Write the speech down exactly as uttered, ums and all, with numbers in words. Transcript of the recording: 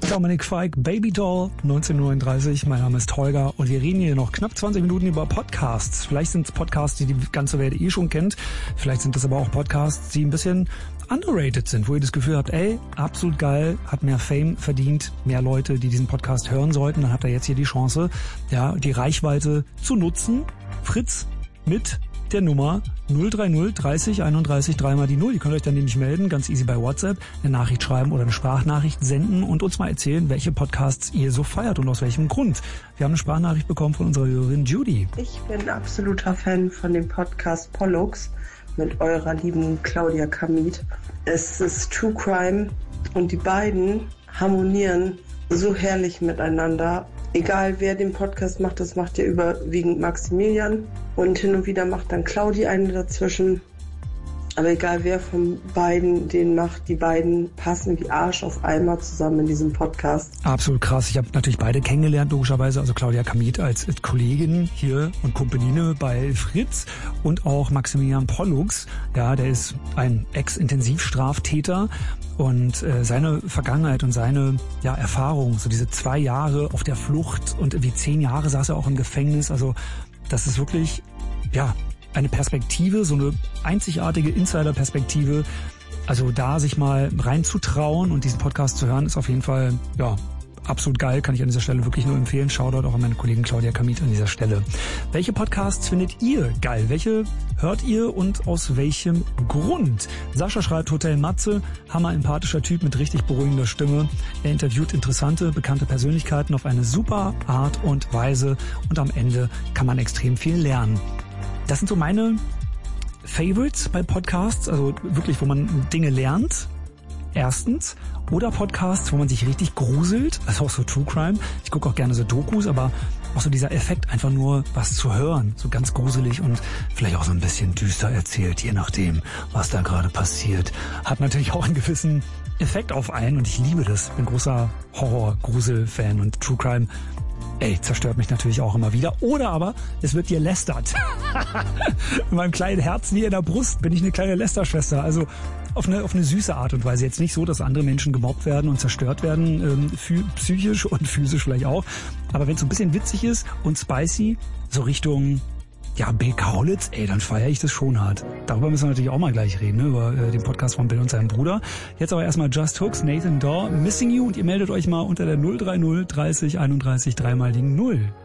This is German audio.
Dominic Fike, Baby Doll, neunzehnhundertneununddreißig. Mein Name ist Holger und wir reden hier noch knapp zwanzig Minuten über Podcasts. Vielleicht sind es Podcasts, die die ganze Welt eh schon kennt. Vielleicht sind es aber auch Podcasts, die ein bisschen underrated sind, wo ihr das Gefühl habt, ey, absolut geil, hat mehr Fame verdient, mehr Leute, die diesen Podcast hören sollten. Dann habt ihr jetzt hier die Chance, ja, die Reichweite zu nutzen. Fritz mit der Nummer null drei null dreißig einunddreißig dreimal die Null. Ihr könnt euch dann nämlich melden, ganz easy bei WhatsApp, eine Nachricht schreiben oder eine Sprachnachricht senden und uns mal erzählen, welche Podcasts ihr so feiert und aus welchem Grund. Wir haben eine Sprachnachricht bekommen von unserer Hörerin Judy. Ich bin absoluter Fan von dem Podcast Pollux mit eurer lieben Claudia Kamit. Es ist True Crime und die beiden harmonieren so herrlich miteinander. Egal wer den Podcast macht, das macht ja überwiegend Maximilian und hin und wieder macht dann Claudi eine dazwischen. Aber egal wer von beiden den macht, die beiden passen wie Arsch auf einmal zusammen in diesem Podcast. Absolut krass. Ich habe natürlich beide kennengelernt, logischerweise. Also Claudia Kamit als Kollegin hier und Kumpanine bei Fritz und auch Maximilian Pollux. Ja, der ist ein Ex-Intensivstraftäter. Und äh, seine Vergangenheit und seine ja, Erfahrung, so diese zwei Jahre auf der Flucht und wie zehn Jahre saß er auch im Gefängnis. Also das ist wirklich ja eine Perspektive, so eine einzigartige Insider-Perspektive. Also da sich mal reinzutrauen und diesen Podcast zu hören, ist auf jeden Fall ja absolut geil, kann ich an dieser Stelle wirklich nur empfehlen. Shoutout auch an meine Kollegin Claudia Kamit an dieser Stelle. Welche Podcasts findet ihr geil? Welche hört ihr und aus welchem Grund? Sascha schreibt Hotel Matze, hammer empathischer Typ mit richtig beruhigender Stimme. Er interviewt interessante, bekannte Persönlichkeiten auf eine super Art und Weise und am Ende kann man extrem viel lernen. Das sind so meine Favorites bei Podcasts, also wirklich, wo man Dinge lernt. Erstens. Oder Podcasts, wo man sich richtig gruselt, also auch so True Crime. Ich gucke auch gerne so Dokus, aber auch so dieser Effekt, einfach nur was zu hören, so ganz gruselig und vielleicht auch so ein bisschen düster erzählt, je nachdem, was da gerade passiert. Hat natürlich auch einen gewissen Effekt auf einen und ich liebe das. Bin großer Horror-Grusel-Fan und True Crime, ey, zerstört mich natürlich auch immer wieder. Oder aber, es wird dir lästert. In meinem kleinen Herzen hier in der Brust bin ich eine kleine Lästerschwester. Also auf eine, auf eine süße Art und Weise. Jetzt nicht so, dass andere Menschen gemobbt werden und zerstört werden, ähm, psychisch und physisch vielleicht auch. Aber wenn es so ein bisschen witzig ist und spicy, so Richtung ja, Bill Kaulitz, ey, dann feiere ich das schon hart. Darüber müssen wir natürlich auch mal gleich reden, ne, über äh, den Podcast von Bill und seinem Bruder. Jetzt aber erstmal Just Hooks, Nathan Dawe, Missing You und ihr meldet euch mal unter der null drei null dreißig einunddreißig dreimal die Null.